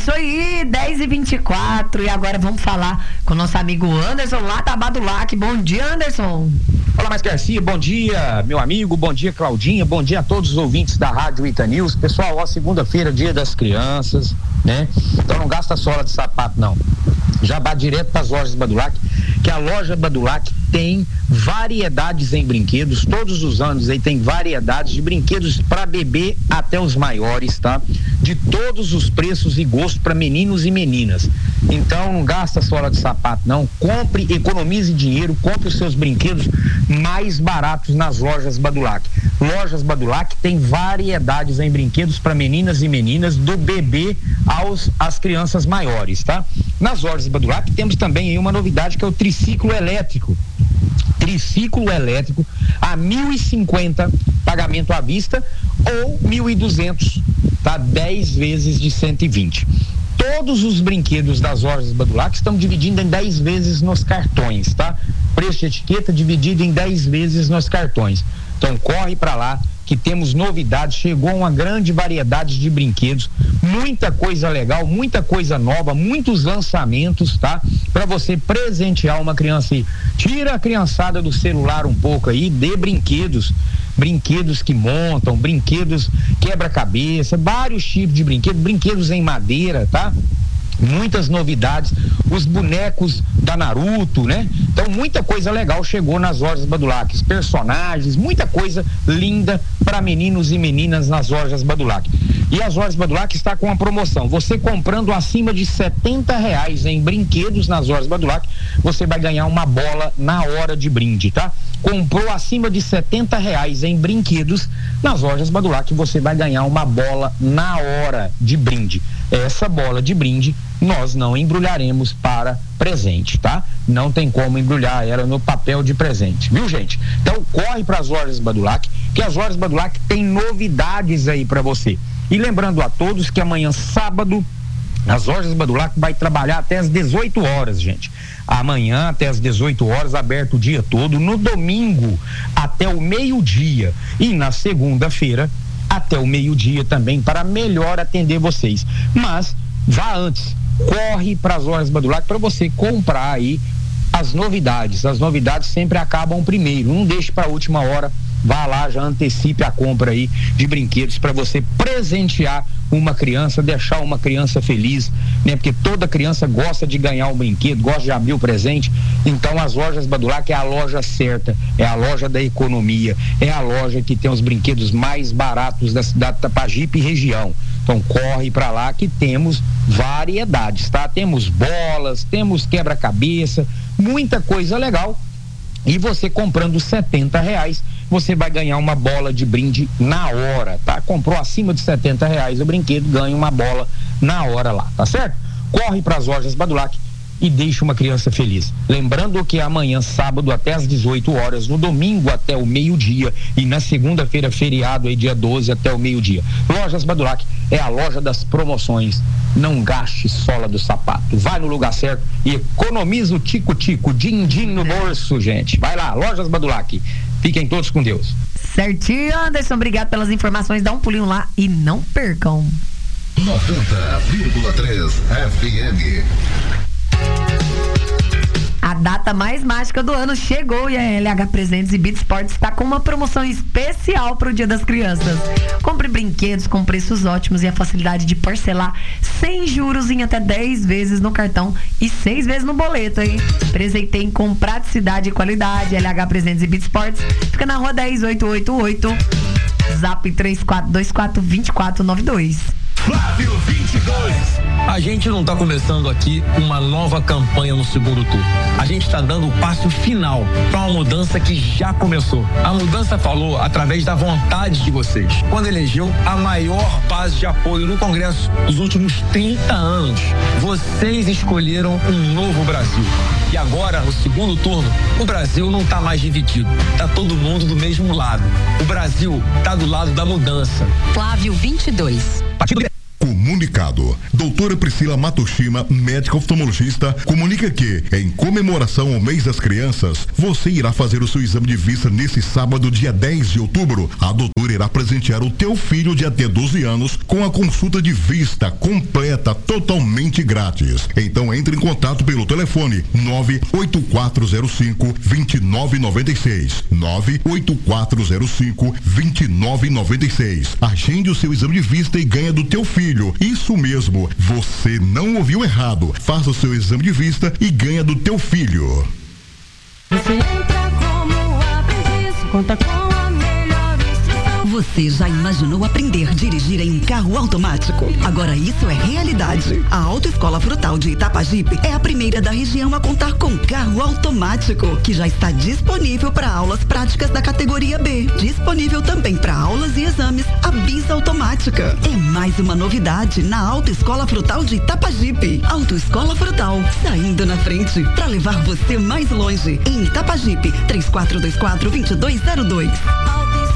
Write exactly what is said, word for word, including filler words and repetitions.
isso aí, dez e vinte e quatro. E agora vamos falar com o nosso amigo Anderson lá da Badulac. Bom dia, Anderson. Olá, Márcio Garcia, bom dia, meu amigo, bom dia, Claudinha, bom dia a todos os ouvintes da Rádio Ita News. Pessoal, ó, segunda-feira, dia das crianças, né? Então não gasta sola de sapato, não. Já vá direto para as lojas Badulac, que a loja Badulac tem variedades em brinquedos, todos os anos aí tem variedades de brinquedos para bebê até os maiores, tá? De todos os preços e gostos para meninos e meninas. Então não gasta sola de sapato, não. Compre, economize dinheiro, compre os seus brinquedos mais baratos nas lojas Badulac. Lojas Badulac tem variedades em brinquedos para meninas e meninas, do bebê aos às crianças maiores, tá? Nas lojas Badulac temos também aí uma novidade que é o triciclo elétrico. Triciclo elétrico a mil e cinquenta pagamento à vista ou mil e duzentos, tá? dez vezes de cento e vinte. Todos os brinquedos das lojas Badulac estão dividindo em dez vezes nos cartões, tá? Preço de etiqueta dividido em dez vezes nos cartões. Então corre para lá que temos novidades, chegou uma grande variedade de brinquedos, muita coisa legal, muita coisa nova, muitos lançamentos, tá? Para você presentear uma criança aí. Tira a criançada do celular um pouco aí, dê brinquedos, brinquedos que montam, brinquedos quebra-cabeça, vários tipos de brinquedos, brinquedos em madeira, tá? Muitas novidades, os bonecos da Naruto, né? Então muita coisa legal chegou nas lojas Badulac, personagens, muita coisa linda para meninos e meninas nas lojas Badulac. E as lojas Badulac está com uma promoção, você comprando acima de setenta reais em brinquedos nas lojas Badulac, você vai ganhar uma bola na hora de brinde, tá? Comprou acima de setenta reais em brinquedos nas lojas Badulac, você vai ganhar uma bola na hora de brinde. Essa bola de brinde nós não embrulharemos para presente, tá? Não tem como embrulhar ela no papel de presente, viu, gente? Então corre para as lojas Badulac, que as lojas Badulac tem novidades aí para você. E lembrando a todos que amanhã, sábado, as lojas Badulac vai trabalhar até as dezoito horas, gente. Amanhã até as dezoito horas, aberto o dia todo. No domingo até o meio-dia. E na segunda-feira até o meio-dia também, para melhor atender vocês. Mas vá antes, corre para as lojas Badulac para você comprar aí as novidades. As novidades sempre acabam primeiro. Não deixe para a última hora. Vá lá, já antecipe a compra aí de brinquedos para você presentear uma criança, deixar uma criança feliz, né? Porque toda criança gosta de ganhar um brinquedo, gosta de abrir o presente. Então as lojas Badulac é a loja certa, é a loja da economia, é a loja que tem os brinquedos mais baratos da cidade de Tapajipe e região. Então corre para lá que temos variedades, tá? Temos bolas, temos quebra-cabeça, muita coisa legal. E você comprando setenta reais, você vai ganhar uma bola de brinde na hora, tá? Comprou acima de setenta reais o brinquedo, ganha uma bola na hora lá, tá certo? Corre para as lojas Badulac e deixa uma criança feliz. Lembrando que amanhã, sábado, até às dezoito horas, no domingo até o meio-dia e na segunda-feira, feriado aí, dia doze, até o meio-dia. Lojas Badulac é a loja das promoções. Não gaste sola do sapato. Vai no lugar certo e economiza o tico-tico, din-din no bolso, gente. Vai lá, Lojas Badulac. Fiquem todos com Deus. Certinho, Anderson. Obrigado pelas informações. Dá um pulinho lá e não percam. noventa vírgula três F M. A data mais mágica do ano chegou e a L H Presentes e Beat Sports está com uma promoção especial para o Dia das Crianças. Compre brinquedos com preços ótimos e a facilidade de parcelar sem juros em até dez vezes no cartão e seis vezes no boleto, hein? Presentem com praticidade e qualidade. L H Presentes e Beat Sports fica na rua dez mil oitocentos e oitenta e oito, zap três quatro dois quatro, dois quatro nove dois. Flávio vinte e dois. A gente não está começando aqui uma nova campanha no segundo turno. A gente está dando o passo final para uma mudança que já começou. A mudança falou através da vontade de vocês, quando elegeu a maior base de apoio no Congresso dos últimos trinta anos. Vocês escolheram um novo Brasil. E agora, no segundo turno, o Brasil não está mais dividido. Está todo mundo do mesmo lado. O Brasil está do lado da mudança. Flávio vinte e dois. Partido Comunicado. Doutora Priscila Matoshima, médica oftalmologista, comunica que, em comemoração ao mês das crianças, você irá fazer o seu exame de vista nesse sábado, dia dez de outubro. A doutora irá presentear o teu filho de até doze anos com a consulta de vista completa, totalmente grátis. Então entre em contato pelo telefone nove oito quatro zero cinco, dois nove nove seis. nove oito quatro zero cinco, dois nove nove seis. Agende o seu exame de vista e ganha do teu filho. Isso mesmo, você não ouviu errado. Faça o seu exame de vista e ganha do teu filho. Você entra como aprendiz, conta com a melhor instrução. Você já imaginou aprender a dirigir em um carro automático? Agora isso é realidade. A Autoescola Frutal de Itapajipe é a primeira da região a contar com carro automático, que já está disponível para aulas práticas da categoria B. Disponível também para aulas e exames a bis automática. É mais uma novidade na Autoescola Frutal de Itapajipe. Autoescola Frutal, saindo na frente para levar você mais longe. Em Itapajipe, três quatro dois quatro, dois dois zero dois.